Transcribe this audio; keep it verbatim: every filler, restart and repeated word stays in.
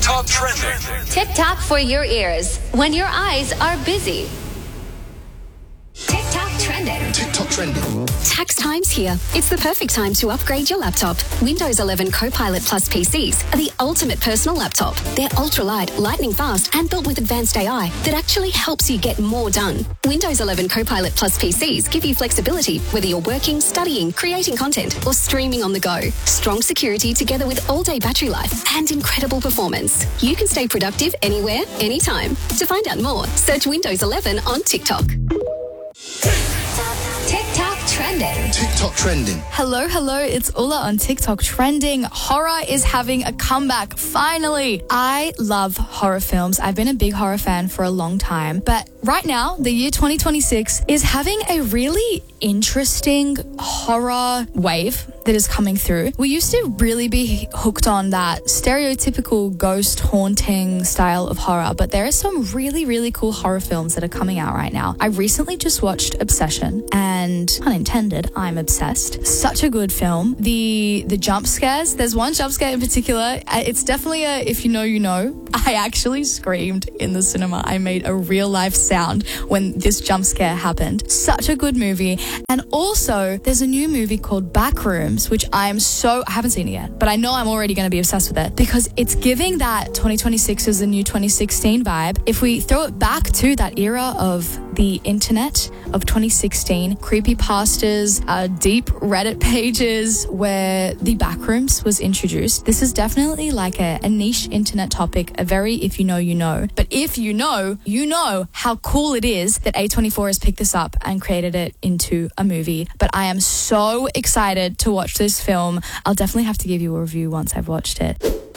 TikTok trending. TikTok for your ears when your eyes are busy. TikTok trending. TikTok trending. Tax time's here. It's the perfect time to upgrade your laptop. Windows eleven Copilot Plus P Cs are the ultimate personal laptop. They're ultra-light, lightning fast, and built with advanced A I that actually helps you get more done. Windows eleven Copilot Plus P Cs give you flexibility whether you're working, studying, creating content, or streaming on the go. Strong security together with all-day battery life and incredible performance. You can stay productive anywhere, anytime. To find out more, search Windows eleven on TikTok. TikTok trending. TikTok trending. Hello, hello, it's Ula on TikTok trending. Horror is having a comeback, finally. I love horror films. I've been a big horror fan for a long time, but right now, the year twenty twenty-six is having a really interesting horror wave that is coming through. We used to really be hooked on that stereotypical ghost haunting style of horror, but there are some really, really cool horror films that are coming out right now. I recently just watched Obsession, and unintended, I'm obsessed. Such a good film. The the jump scares, there's one jump scare in particular. It's definitely a if you know, you know. I actually screamed in the cinema. I made a real life sound when this jump scare happened. Such a good movie. And also, there's a new movie called Backrooms, which I'm so, I haven't seen it yet, but I know I'm already going to be obsessed with it because it's giving that twenty twenty-six is the new twenty sixteen vibe. If we throw it back to that era of the internet of twenty sixteen, creepypastas, uh, deep Reddit pages where the Backrooms was introduced, this is definitely like a, a niche internet topic, a very if you know, you know. But if you know, you know how cool it is that A twenty-four has picked this up and created it into a movie. But I am so excited to watch this film. I'll definitely have to give you a review once I've watched it.